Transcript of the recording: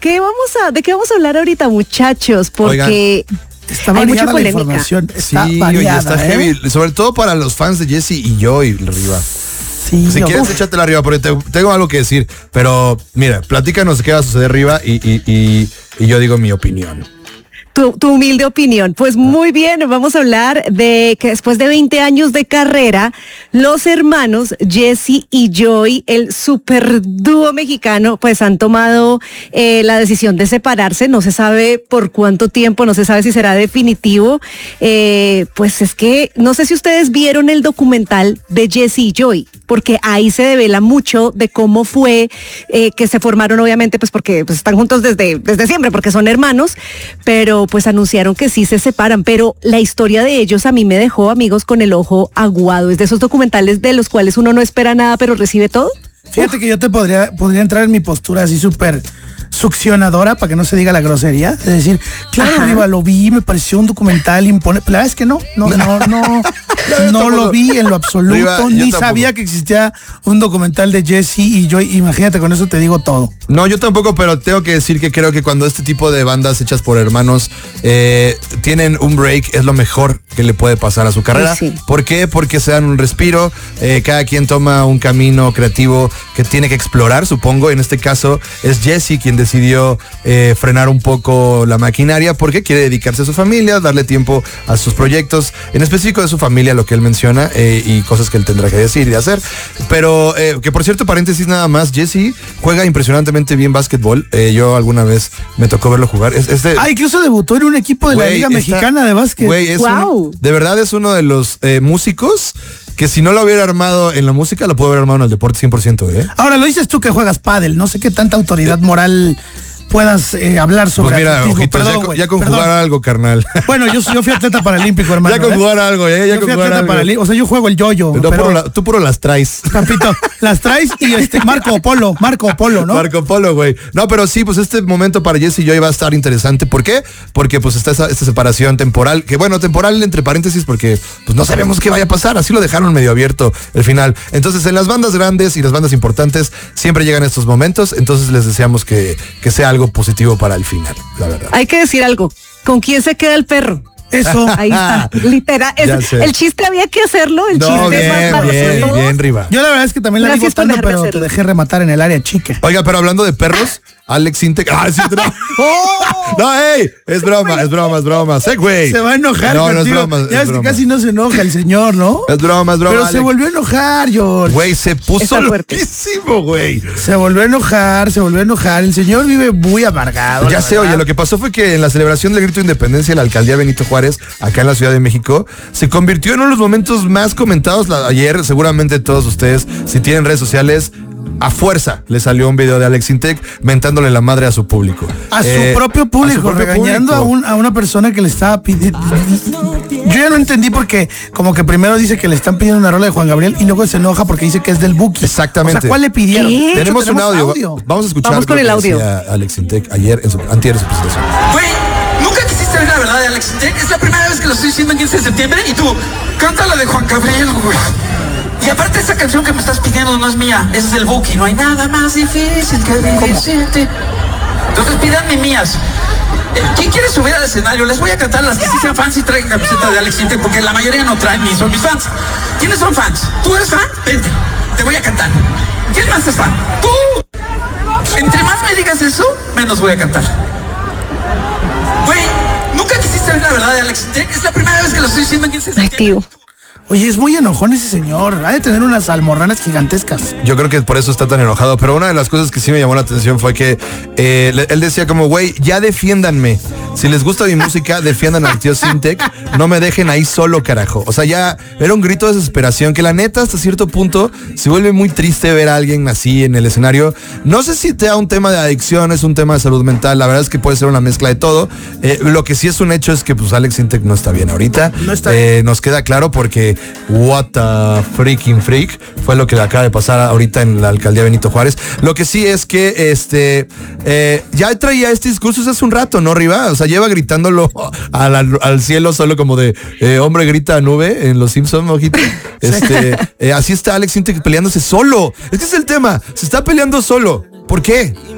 ¿De qué vamos a hablar ahorita, muchachos? Porque está hay mucha variada la polémica. información. Está Sí, variada, oye, está heavy, sobre todo para los fans de Jesse y Joy Riva. Sí, Si quieres, échatela arriba, porque tengo algo que decir. Pero mira, platícanos de qué va a suceder arriba y yo digo mi opinión. Tu humilde opinión. Pues muy bien, vamos a hablar de que después de 20 años de carrera, los hermanos Jesse y Joy, el super dúo mexicano, pues han tomado la decisión de separarse. No se sabe por cuánto tiempo, no se sabe si será definitivo. Pues es que no sé si ustedes vieron el documental de Jesse y Joy, porque ahí se devela mucho de cómo fue que se formaron, obviamente, pues porque pues, están juntos desde siempre, porque son hermanos, pero pues anunciaron que sí se separan, pero la historia de ellos a mí me dejó, amigos, con el ojo aguado. Es de esos documentales de los cuales uno no espera nada, pero recibe todo. Fíjate que yo te podría entrar en mi postura así súper succionadora, para que no se diga la grosería, de decir, claro, Riva, lo vi, me pareció un documental imponente. La verdad es que no lo vi en lo absoluto, Riva, ni sabía que existía un documental de Jesse y Joy. Imagínate, con eso te digo todo. No, yo tampoco, pero tengo que decir que creo que cuando este tipo de bandas hechas por hermanos tienen un break, es lo mejor que le puede pasar a su carrera. Sí. ¿Por qué? Porque se dan un respiro, cada quien toma un camino creativo que tiene que explorar, supongo. En este caso es Jesse quien decidió frenar un poco la maquinaria porque quiere dedicarse a su familia, darle tiempo a sus proyectos, en específico de su familia, lo que él menciona, y cosas que él tendrá que decir y hacer. Pero, que por cierto, paréntesis nada más, Jesse juega impresionantemente bien básquetbol. Yo alguna vez me tocó verlo jugar. Incluso debutó en un equipo de la Liga Mexicana de Básquet. De verdad es uno de los músicos que si no lo hubiera armado en la música, lo puedo haber armado en el deporte 100%. Ahora, lo dices tú que juegas pádel, no sé qué tanta autoridad moral puedas hablar sobre. Pues mira, atletismo. ojitos, Perdón, ya con perdón. jugar algo, carnal. Bueno, yo fui atleta paralímpico, hermano. Ya con jugar algo, ya yo con fui jugar atleta algo. paralímpico, o sea, yo juego el yo-yo. No, tú puro las traes. Papito, las traes y Marco Polo, ¿no? Marco Polo, güey. No, pero sí, pues este momento para Jesse y Joy va a estar interesante. ¿Por qué? Porque pues está esta separación temporal, que bueno, temporal entre paréntesis, porque pues no sabemos qué vaya a pasar. Así lo dejaron medio abierto el final. Entonces, en las bandas grandes y las bandas importantes siempre llegan estos momentos. Entonces les deseamos que sea algo positivo para el final, la verdad. Hay que decir algo. ¿Con quién se queda el perro? Eso. Ahí está, literal. El chiste había que hacerlo. El chiste es más bien, Riva. Yo la verdad es que también la vi Gracias por votando, dejarme pero te hacerlo. dejé rematar en el área chica. Oiga, pero hablando de perros, Alex Intec. Sí, no. No, es broma. Segway. Se va a enojar No, no es contigo. broma. Ya es es que broma. casi no se enoja el señor, ¿no? Es broma. Pero se Alex. volvió a enojar, George. Güey, se puso Está fuerte. loquísimo, güey. Se volvió a enojar. El señor vive muy amargado. Ya sé, oye, lo que pasó fue que en la celebración del grito de independencia de la alcaldía Benito Juárez, acá en la Ciudad de México, se convirtió en uno de los momentos más comentados ayer. Seguramente todos ustedes, si tienen redes sociales, a fuerza le salió un video de Alex Intec mentándole la madre a su público. A su propio público, regañando a una persona que le estaba pidiendo. Yo ya no entendí porque como que primero dice que le están pidiendo una rola de Juan Gabriel y luego se enoja porque dice que es del Buki. Exactamente. O sea, ¿cuál le pidieron? ¿Qué? De hecho, Tenemos un audio. Vamos a escuchar Vamos con lo el que audio. decía Alex Intec antier en su presentación. Güey, ¿nunca quisiste ver la verdad de Alex Intec? Es la primera vez que lo estoy diciendo en 15 de septiembre y tú, canta la de Juan Gabriel, güey. Y aparte esa canción que me estás pidiendo no es mía, es del Buki. No hay nada más difícil que vivir sin ti. Entonces pídanme mías. ¿Quién quiere subir al escenario? Les voy a cantar las que sí sean fans y traigan camiseta de Alex Intec, porque la mayoría no traen ni son mis fans. ¿Quiénes son fans? ¿Tú eres fan? Vente, te voy a cantar. ¿Quién más es fan? ¡Tú! Entre más me digas eso, menos voy a cantar. Güey, ¿nunca quisiste ver la verdad de Alex Intec? Es la primera vez que lo estoy diciendo en 15 de Ay, septiembre. tío. Oye, es muy enojón ese señor. Ha de tener unas almorranas gigantescas. Yo creo que por eso está tan enojado, pero una de las cosas que sí me llamó la atención fue que él decía como, güey, ya defiéndanme. Si les gusta mi música, defiendan al tío Intec, no me dejen ahí solo, carajo. O sea, ya era un grito de desesperación que la neta hasta cierto punto se vuelve muy triste ver a alguien así en el escenario. No sé si sea un tema de adicción, es un tema de salud mental, la verdad es que puede ser una mezcla de todo. Lo que sí es un hecho es que pues Alex Intec no está bien ahorita. No está Nos queda claro porque what the freaking freak fue lo que le acaba de pasar ahorita en la alcaldía Benito Juárez. Lo que sí es que ya traía este discurso hace un rato, ¿no, Riva? O sea, lleva gritándolo al cielo solo como de hombre grita a nube en Los Simpsons, ojito. Así está Alex Intec peleándose solo. Es que es el tema, se está peleando solo. ¿Por qué?